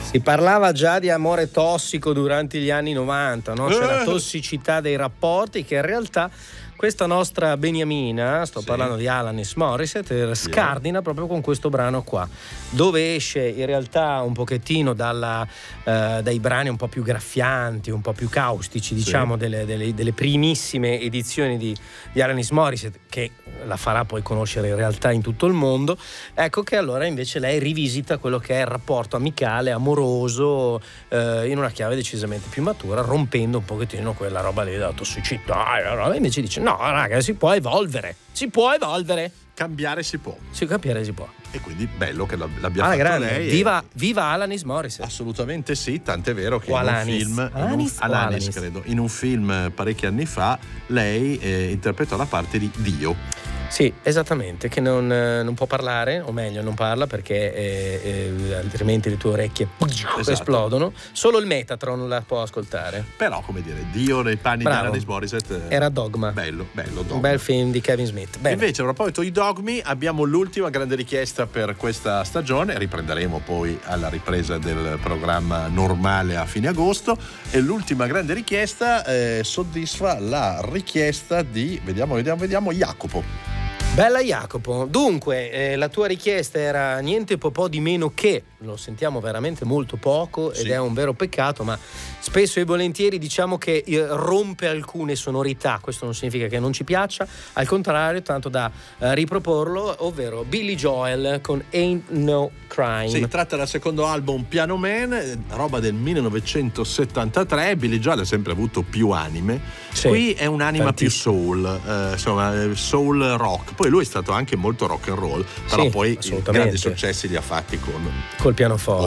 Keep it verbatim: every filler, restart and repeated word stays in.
Si parlava già di amore tossico durante gli anni novanta, no? C'è la tossicità dei rapporti che in realtà questa nostra beniamina, sto sì. parlando di Alanis Morissette, scardina yeah. proprio con questo brano qua, dove esce in realtà un pochettino dalla, eh, dai brani un po' più graffianti, un po' più caustici, diciamo, sì. delle, delle, delle primissime edizioni di, di Alanis Morissette, che la farà poi conoscere in realtà in tutto il mondo. Ecco che allora invece lei rivisita quello che è il rapporto amicale, amoroso, eh, in una chiave decisamente più matura, rompendo un pochettino quella roba lì della tossicità. E invece dice no raga, si può evolvere, si può evolvere, cambiare si può, si cambiare si può. E quindi bello che l'abbia ah, fatto grande. lei. Viva, viva Alanis Morissette. Assolutamente sì, tant'è vero che o in Alanis. un film Alanis, in un, Alanis, Alanis credo, in un film parecchi anni fa lei eh, interpretò la parte di Dio. Sì, esattamente, che non, non può parlare, o meglio non parla perché eh, eh, altrimenti le tue orecchie esatto. esplodono. Solo il Metatron la può ascoltare. Però, come dire, Dio nei panni Bravo. di Alanis Morissette era Dogma. Bello, bello Dogma. Un bel film di Kevin Smith. Bene. Invece, a proposito di dogmi, abbiamo l'ultima grande richiesta per questa stagione. Riprenderemo poi alla ripresa del programma normale a fine agosto. E l'ultima grande richiesta eh, soddisfa la richiesta di, vediamo, vediamo, vediamo, Jacopo. Bella Jacopo, dunque eh, la tua richiesta era niente po' po' di meno che, lo sentiamo veramente molto poco ed sì. è un vero peccato, ma spesso e volentieri diciamo che eh, rompe alcune sonorità, questo non significa che non ci piaccia, al contrario, tanto da eh, riproporlo, ovvero Billy Joel con Ain't No Crime. Si tratta del secondo album Piano Man, roba del millenovecentosettantatré. Billy Joel ha sempre avuto più anime, sì, qui è un'anima tantissimo. più soul, eh, insomma soul rock. Poi lui è stato anche molto rock and roll, però sì, poi i grandi successi li ha fatti con col pianoforte.